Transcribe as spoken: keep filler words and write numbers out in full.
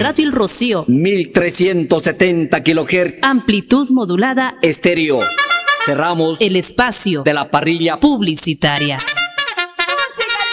Radio El Rocío, mil trescientos setenta kilohertz, amplitud modulada, estéreo. Cerramos el espacio de la parrilla publicitaria.